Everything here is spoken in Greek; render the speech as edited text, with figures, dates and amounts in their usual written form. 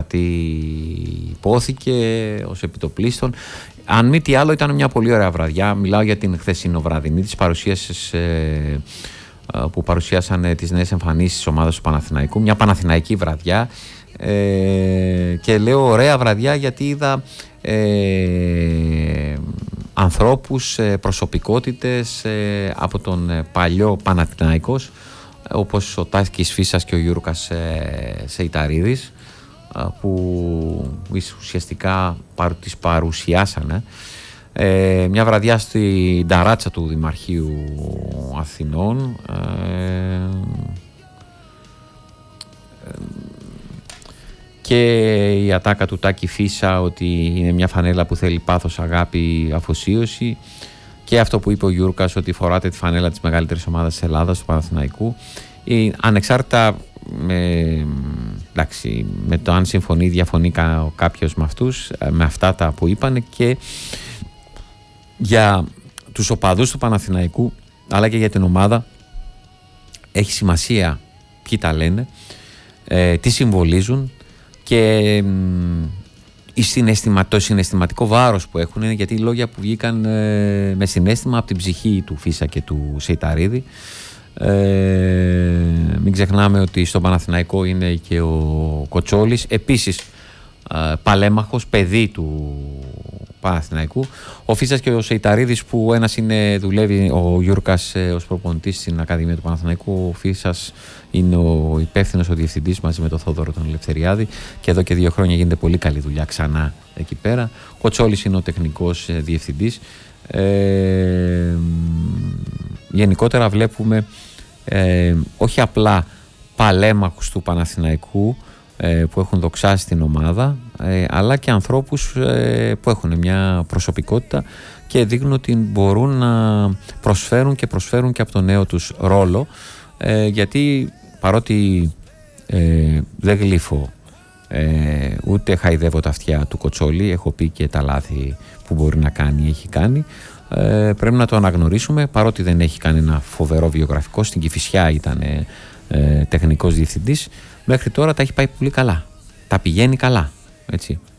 διατυπώθηκε ως επιτοπλίστων. Αν μη τι άλλο, ήταν μια πολύ ωραία βραδιά. Μιλάω για την χθεσινοβραδινή της παρουσίασης που παρουσίασαν τις νέες εμφανίσεις της ομάδας του Παναθηναϊκού. Μια παναθηναϊκή βραδιά. Και λέω ωραία βραδιά γιατί είδα ανθρώπους, προσωπικότητες από τον παλιό Παναθηναϊκός, όπως ο Τάκης Φίσας και ο Γιούρκας Σεϊταρίδης, που ουσιαστικά τις παρουσιάσανε. Μια βραδιά στην ταράτσα του Δημαρχείου Αθηνών, και η ατάκα του Τάκη Φίσα ότι είναι μια φανέλα που θέλει πάθος, αγάπη, αφοσίωση, και αυτό που είπε ο Γιούρκας ότι φοράτε τη φανέλα της μεγαλύτερης ομάδας της Ελλάδας, του Παναθηναϊκού, ανεξάρτητα με το αν συμφωνεί ή διαφωνεί κάποιος με αυτούς, με αυτά τα που είπαν, και για τους οπαδούς του Παναθηναϊκού αλλά και για την ομάδα έχει σημασία ποιοι τα λένε, τι συμβολίζουν, και το συναισθηματικό βάρος που έχουν, γιατί οι λόγια που βγήκαν με συναίσθημα από την ψυχή του Φίσα και του Σεϊταρίδη. Μην ξεχνάμε ότι στο Παναθηναϊκό είναι και ο Κοτσόλης, επίσης παλέμαχος, παιδί του Παναθηναϊκού. Ο Φίσας και ο Σεϊταρίδης, που ένας δουλεύει ο Γιούρκας ως προπονητής στην Ακαδημία του Παναθηναϊκού, ο Φίσας είναι ο υπεύθυνος, ο διευθυντής, μαζί με τον Θόδωρο τον Ελευθεριάδη, και εδώ και 2 χρόνια γίνεται πολύ καλή δουλειά ξανά εκεί πέρα. Ο Κοτσόλης είναι ο τεχνικός διευθυντής. Γενικότερα βλέπουμε όχι απλά παλέμαχους του Παναθηναϊκού που έχουν δοξάσει την ομάδα, αλλά και ανθρώπους που έχουν μια προσωπικότητα και δείχνουν ότι μπορούν να προσφέρουν και από τον νέο τους ρόλο, γιατί παρότι δεν γλύφω ούτε χαϊδεύω τα αυτιά του Κοτσόλη, έχω πει και τα λάθη που μπορεί να κάνει, έχει κάνει, πρέπει να το αναγνωρίσουμε, παρότι δεν έχει κάνει ένα φοβερό βιογραφικό. Στην Κηφισιά ήταν τεχνικός διευθυντής, μέχρι τώρα τα έχει πάει πολύ καλά, τα πηγαίνει καλά, έτσι.